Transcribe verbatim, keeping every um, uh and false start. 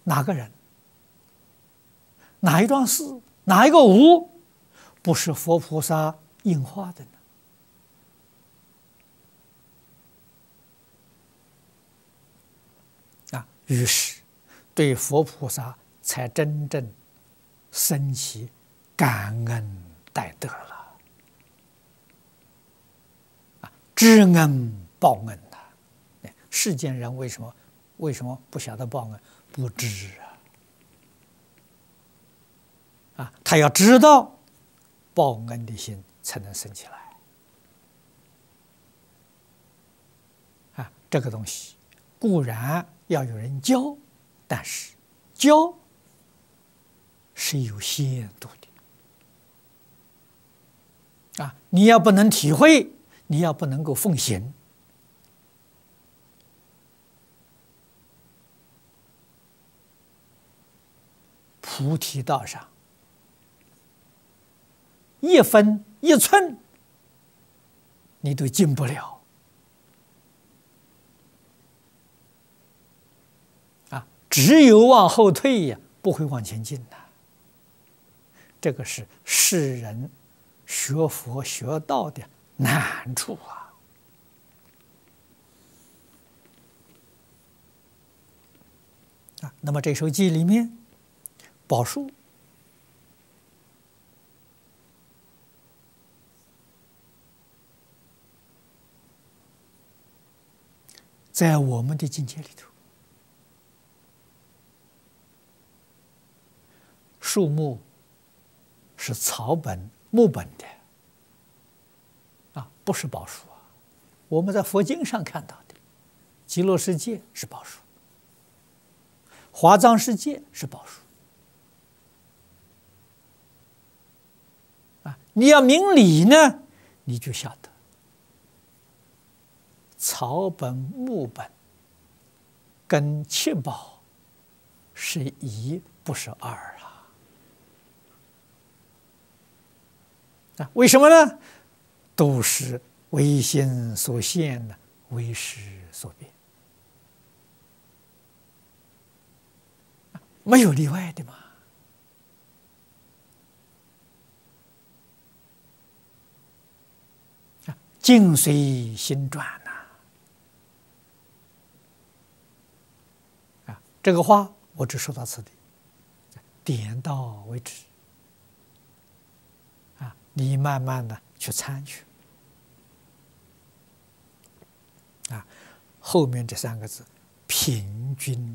哪个人、哪一桩事、哪一个物，不是佛菩萨应化的呢？啊，于是对佛菩萨才真正生起感恩戴德了，啊，知恩报恩呐！世间人为什么为什么不晓得报恩？不知啊！啊，他要知道报恩的心才能生起来。啊，这个东西固然要有人教，但是教是有限度的。啊，你要不能体会，你要不能够奉行，菩提道上一分一寸你都进不了啊！只有往后退呀，不会往前进的。这个是世人学佛学道的难处啊！啊，那么这首偈里面，宝树在我们的境界里头，树木是草本、木本的啊，不是宝树啊。我们在佛经上看到的极乐世界是宝树，华藏世界是宝树啊。你要明理呢，你就晓得草本、木本跟七宝是一，不是二啊！啊，为什么呢？都是唯心所现的，唯识所变，没有例外的嘛。啊，境随心转呐！啊，这个话我只说到此地，点到为止。啊，你慢慢的去参去。啊，后面这三个字，平均